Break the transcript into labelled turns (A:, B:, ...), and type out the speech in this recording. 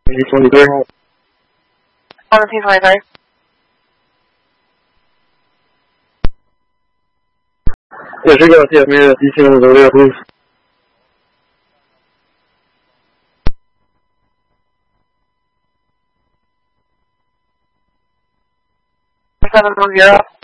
A: P23.
B: On the P23.
A: Yeah, she got a man at DC over there, please.
B: Seven 0.